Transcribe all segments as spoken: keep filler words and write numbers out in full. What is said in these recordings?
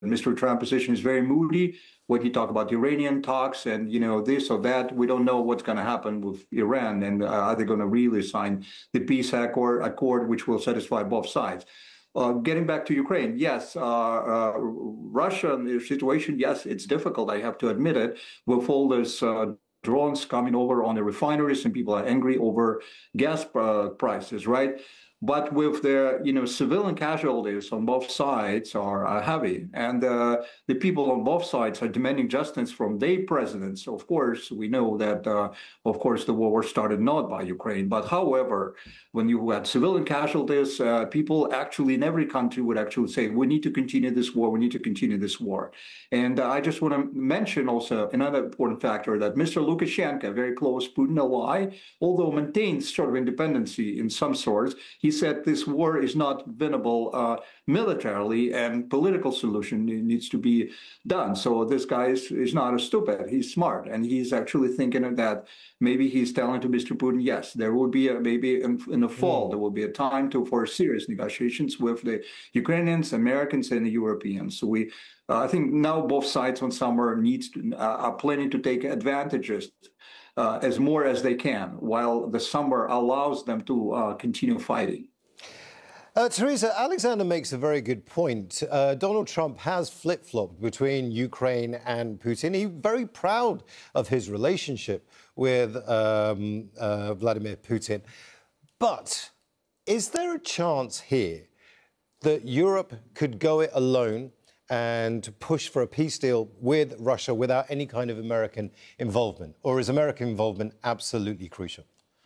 Mister Trump's position is very moody. When he talk about Iranian talks and, you know, this or that, we don't know what's going to happen with Iran. And uh, are they going to really sign the peace accord, accord, which will satisfy both sides? Uh, getting back to Ukraine, yes, uh, uh, Russia situation, yes, it's difficult. I have to admit it. With all this uh, drones coming over on the refineries, and people are angry over gas uh, prices, right? But with the, you know, civilian casualties on both sides are, are heavy, and uh, the people on both sides are demanding justice from their presidents. Of course, we know that, uh, of course, the war started not by Ukraine, but however, when you had civilian casualties, uh, people actually in every country would actually say, we need to continue this war, we need to continue this war. And uh, I just want to mention also another important factor that Mister Lukashenko, a very close Putin ally, although maintains sort of independency in some sorts, he said this war is not winnable uh, militarily, and political solution needs to be done. So this guy is, is not a stupid, he's smart, and he's actually thinking of that. Maybe he's telling to Mister Putin, yes, there will be a, maybe in, in the fall, mm. there will be a time to for serious negotiations with the Ukrainians, Americans, and the Europeans. So we, uh, I think now both sides on summer needs to, uh, are planning to take advantages Uh, as more as they can, while the summer allows them to uh, continue fighting. Uh, Teresa, Alexander makes a very good point. Uh, Donald Trump has flip-flopped between Ukraine and Putin. He's very proud of his relationship with um, uh, Vladimir Putin. But is there a chance here that Europe could go it alone and push for a peace deal with Russia without any kind of American involvement? Or is American involvement absolutely crucial?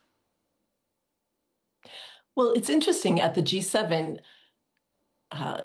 Well, it's interesting. At the G seven, uh,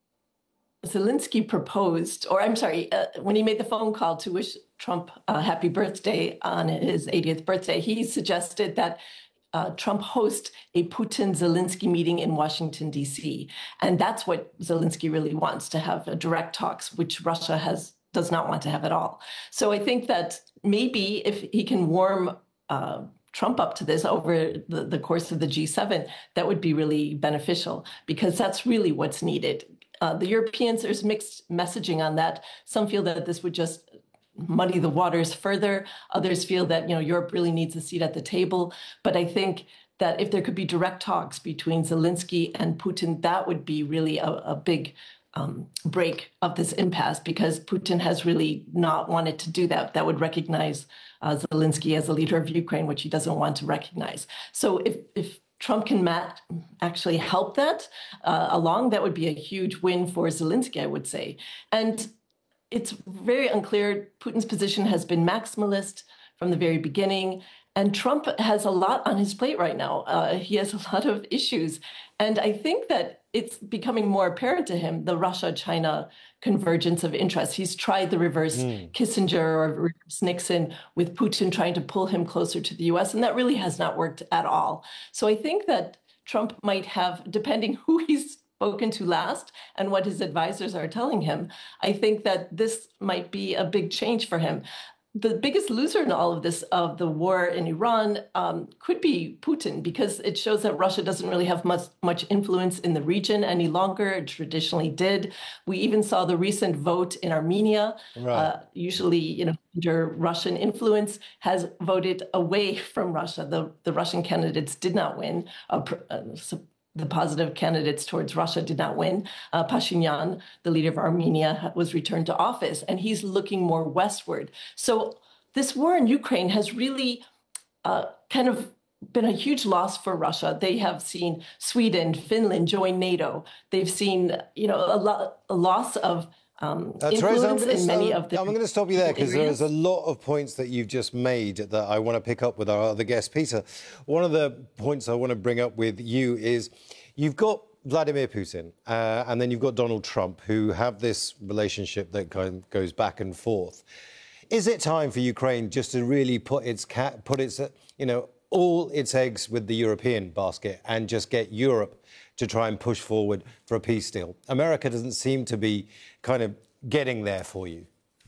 Zelensky proposed, or I'm sorry, uh, when he made the phone call to wish Trump a happy birthday on his eightieth birthday, he suggested that Uh, Trump host a Putin-Zelensky meeting in Washington, D C. And that's what Zelensky really wants, to have a direct talks, which Russia has does not want to have at all. So I think that maybe if he can warm uh, Trump up to this over the, the course of the G seven, that would be really beneficial, because that's really what's needed. Uh, the Europeans, there's mixed messaging on that. Some feel that this would just muddy the waters further. Others feel that, you know, Europe really needs a seat at the table. But I think that if there could be direct talks between Zelensky and Putin, that would be really a, a big um, break of this impasse, because Putin has really not wanted to do that. That would recognize uh, Zelensky as a leader of Ukraine, which he doesn't want to recognize. So if, if Trump can mat, actually help that uh, along, that would be a huge win for Zelensky, I would say. And it's very unclear. Putin's position has been maximalist from the very beginning, and Trump has a lot on his plate right now. Uh, he has a lot of issues, and I think that it's becoming more apparent to him, the Russia-China convergence of interests. He's tried the reverse mm. Kissinger or reverse Nixon with Putin trying to pull him closer to the U S, and that really has not worked at all. So I think that Trump might have, depending who he's spoken to last and what his advisors are telling him, I think that this might be a big change for him. The biggest loser in all of this, of the war in Iran, um, could be Putin, because it shows that Russia doesn't really have much, much influence in the region any longer. It traditionally did. We even saw the recent vote in Armenia, right. uh, usually, you know, under Russian influence, has voted away from Russia. The, the Russian candidates did not win. Uh, uh, The positive candidates towards Russia did not win. Uh, Pashinyan, the leader of Armenia, was returned to office, and he's looking more westward. So this war in Ukraine has really uh, kind of been a huge loss for Russia. They have seen Sweden, Finland join NATO. They've seen, you know, a, lo a loss of Um, uh, Teresa, I'm going, to, I'm, the I'm going to stop you there, because there's a lot of points that you've just made that I want to pick up with our other guest, Peter. One of the points I want to bring up with you is you've got Vladimir Putin uh, and then you've got Donald Trump, who have this relationship that kind of goes back and forth. Is it time for Ukraine just to really put its cat, put its, uh, you know, all its eggs with the European basket and just get Europe to try and push forward for a peace deal? America doesn't seem to be kind of getting there for you.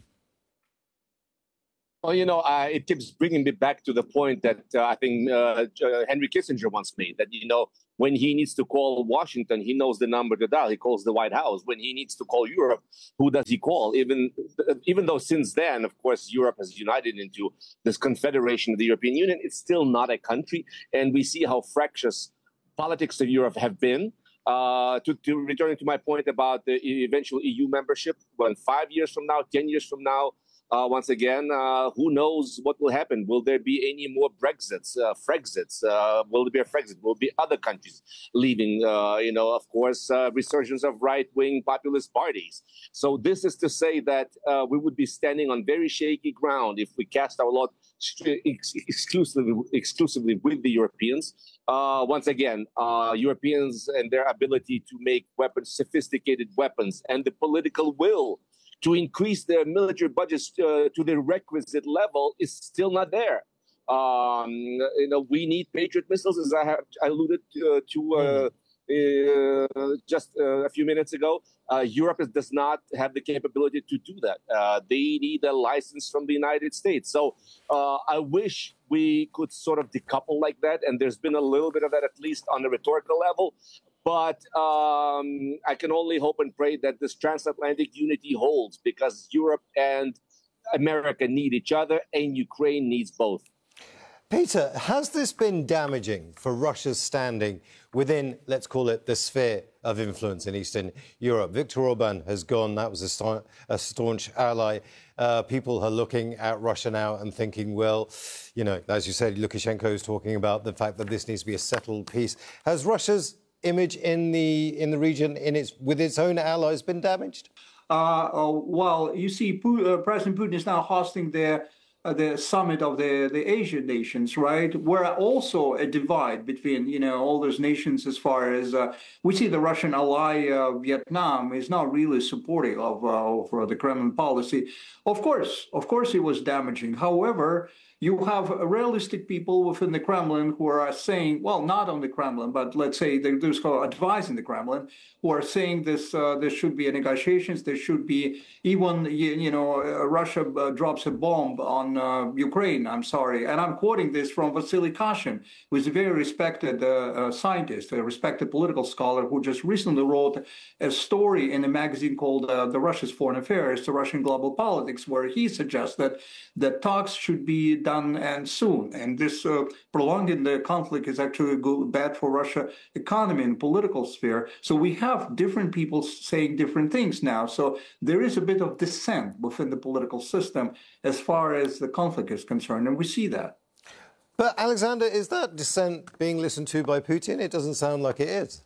Well, you know, uh, it keeps bringing me back to the point that uh, I think uh, Henry Kissinger once made, that, you know, When he needs to call Washington, he knows the number to dial. He calls the White House. When he needs to call Europe, who does he call? Even, even though since then, of course, Europe has united into this confederation of the European Union, it's still not a country. And we see how fractious politics of Europe have been. Uh, to, to returning to my point about the eventual E U membership, when five years from now, ten years from now, uh, once again, uh, who knows what will happen? Will there be any more Brexits, uh, Frexits? Uh, will there be a Frexit? Will there be other countries leaving? Uh, you know, of course, uh, resurgence of right-wing populist parties. So this is to say that uh, we would be standing on very shaky ground if we cast our lot ex exclusively, exclusively with the Europeans. Uh, once again, uh, Europeans and their ability to make weapons, sophisticated weapons, and the political will to increase their military budgets uh, to the requisite level is still not there. Um, you know, we need Patriot missiles, as I have alluded to, uh, to uh, uh, just uh, a few minutes ago. Uh, Europe is, does not have the capability to do that. Uh, they need a license from the United States. So uh, I wish we could sort of decouple like that. And there's been a little bit of that, at least on the rhetorical level. But um, I can only hope and pray that this transatlantic unity holds, because Europe and America need each other, and Ukraine needs both. Peter, has this been damaging for Russia's standing within, let's call it, the sphere of influence in Eastern Europe? Viktor Orban has gone. That was a, sta a staunch ally. Uh, people are looking at Russia now and thinking, well, you know, as you said, Lukashenko is talking about the fact that this needs to be a settled peace. Has Russia's image in the in the region, in its with its own allies, been damaged? Uh, oh, well, you see, Putin, uh, President Putin is now hosting the uh, the summit of the the Asian nations, right? Where also a divide between you know all those nations, as far as uh, we see the Russian ally uh, Vietnam is not really supportive of uh, for the Kremlin policy. Of course, of course, it was damaging. However, you have realistic people within the Kremlin who are saying, well, not on the Kremlin, but let's say they're just advising the Kremlin, who are saying this: uh, there should be negotiations. There should be even, you, you know, uh, Russia uh, drops a bomb on uh, Ukraine. I'm sorry, and I'm quoting this from Vasily Kashin, who is a very respected uh, uh, scientist, a respected political scholar, who just recently wrote a story in a magazine called uh, "The Russia's Foreign Affairs: The Russian Global Politics," where he suggests that that talks should be done and soon. And this uh, prolonging the conflict is actually good, bad for Russia economy and political sphere. So we have different people saying different things now. So there is a bit of dissent within the political system as far as the conflict is concerned, and we see that. But Alexander, is that dissent being listened to by Putin? It doesn't sound like it is.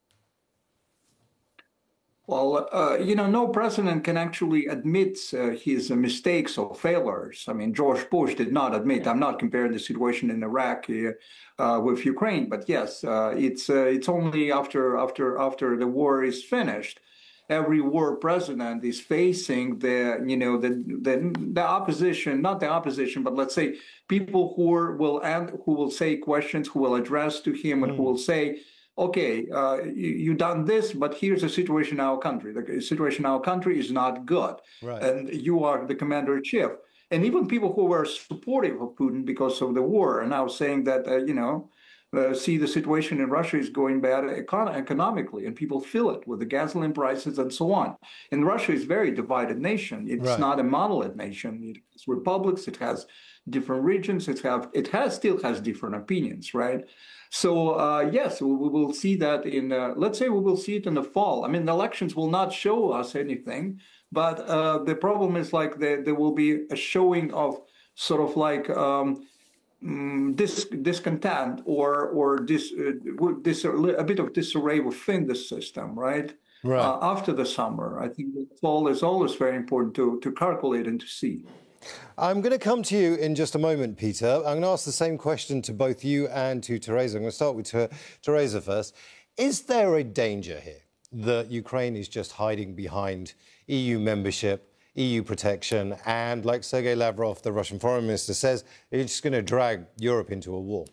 Well, uh, you know, no president can actually admit uh, his uh, mistakes or failures. I mean, George Bush did not admit. I'm not comparing the situation in Iraq uh, uh, with Ukraine, but yes, uh, it's uh, it's only after after after the war is finished, every war president is facing the you know the the, the opposition, not the opposition, but let's say people who are, will and who will say questions, who will address to him, and mm. who will say, okay, uh, you, you done this, but here's the situation in our country. The situation in our country is not good. Right. And you are the commander-in-chief. And even people who were supportive of Putin because of the war are now saying that, uh, you know, uh, see the situation in Russia is going bad econ economically, and people feel it with the gasoline prices and so on. And Russia is a very divided nation. It's right. not a monolith nation. It has republics. It has different regions. It have it has still has different opinions, right? So, uh, yes, we will see that in, uh, let's say we will see it in the fall. I mean, the elections will not show us anything, but uh, the problem is like the, there will be a showing of sort of like um, dis discontent or, or dis, uh, dis, a bit of disarray within the system, right? Right. Uh, after the summer. I think the fall is always very important to, to calculate and to see. I'm going to come to you in just a moment, Peter. I'm going to ask the same question to both you and to Teresa. I'm going to start with Ter Teresa first. Is there a danger here that Ukraine is just hiding behind E U membership, E U protection, and like Sergei Lavrov, the Russian foreign minister, says, it's just going to drag Europe into a war?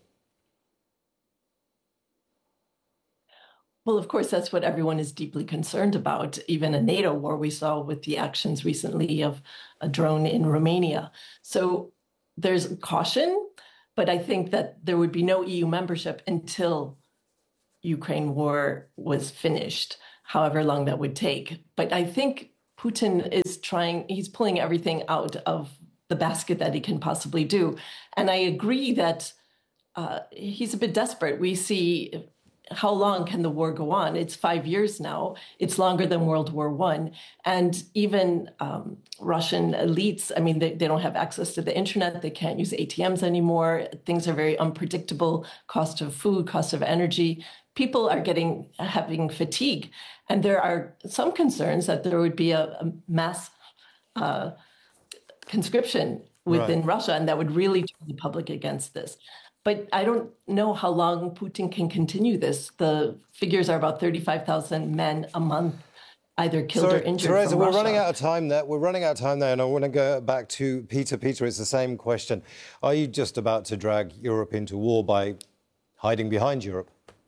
Well, of course, that's what everyone is deeply concerned about. Even a NATO war we saw with the actions recently of a drone in Romania. So there's caution, but I think that there would be no E U membership until Ukraine war was finished, however long that would take. But I think Putin is trying, he's pulling everything out of the basket that he can possibly do. And I agree that uh, he's a bit desperate. We see how long can the war go on? It's five years now. It's longer than World War One. And even um, Russian elites, I mean, they, they don't have access to the internet. They can't use A T Ms anymore. Things are very unpredictable. Cost of food, cost of energy. People are getting having fatigue. And there are some concerns that there would be a, a mass uh, conscription within right. Russia, and that would really turn the public against this. But I don't know how long Putin can continue this. The figures are about thirty-five thousand men a month either killed Sorry, or injured Teresa, from we're Russia. running out of time there. We're running out of time there, and I want to go back to Peter. Peter, it's the same question. Are you just about to drag Europe into war by hiding behind Europe?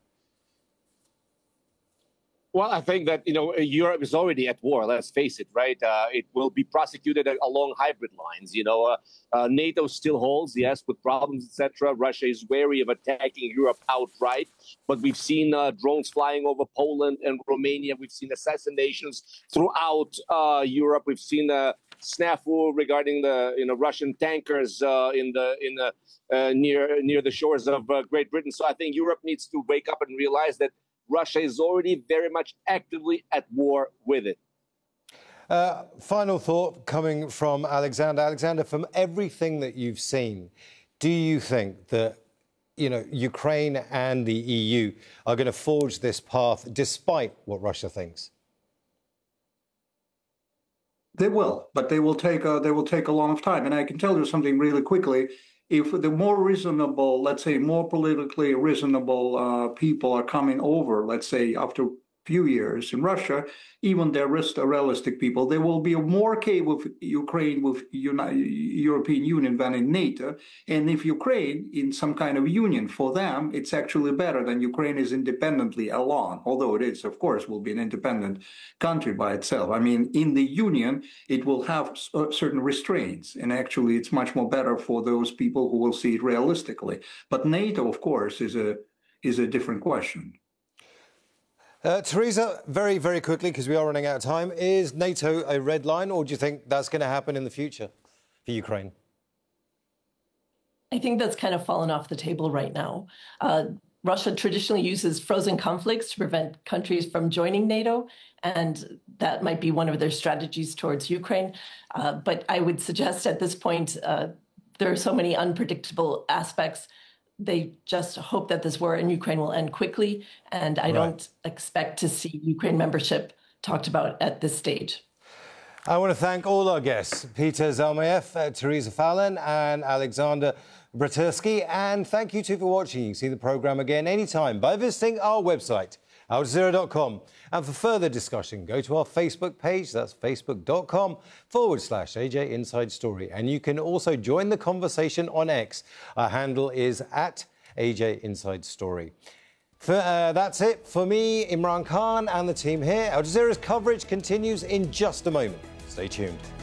Well, I think that, you know, Europe is already at war, let's face it, right? Uh, it will be prosecuted along hybrid lines. You know, uh, uh, NATO still holds, yes, with problems, et cetera. Russia is wary of attacking Europe outright. But we've seen uh, drones flying over Poland and Romania. We've seen assassinations throughout uh, Europe. We've seen a snafu regarding the, you know, Russian tankers uh, in the in the uh, near near the shores of uh, Great Britain. So I think Europe needs to wake up and realize that Russia is already very much actively at war with it. Uh, final thought coming from Alexander. Alexander, from everything that you've seen, do you think that, you know, Ukraine and the E U are going to forge this path despite what Russia thinks? They will, but they will take a, they will take a long time. And I can tell you something really quickly. If the more reasonable, let's say more politically reasonable uh, people are coming over, let's say after a few years in Russia, even the realistic people, there will be more okay with Ukraine, with United, European Union than in NATO. And if Ukraine in some kind of union, for them, it's actually better than Ukraine is independently alone, although it is, of course, will be an independent country by itself. I mean, in the union, it will have certain restraints. And actually, it's much more better for those people who will see it realistically. But NATO, of course, is a is a different question. Uh, Teresa, very, very quickly, because we are running out of time, is NATO a red line, or do you think that's going to happen in the future for Ukraine? I think that's kind of fallen off the table right now. Uh, Russia traditionally uses frozen conflicts to prevent countries from joining NATO, and that might be one of their strategies towards Ukraine. Uh, but I would suggest at this point, uh, there are so many unpredictable aspects. They just hope that this war in Ukraine will end quickly, and I right. don't expect to see Ukraine membership talked about at this stage. I want to thank all our guests, Peter Zalmayev, uh, Teresa Fallon and Alexander Bratursky, and thank you too for watching. You can see the programme again anytime by visiting our website, Al Jazeera dot com. And for further discussion, go to our Facebook page. That's facebook.com forward slash AJ Inside Story. And you can also join the conversation on X. Our handle is at A J Inside Story. For, uh, that's it for me, Imran Khan, and the team here. Al Jazeera's coverage continues in just a moment. Stay tuned.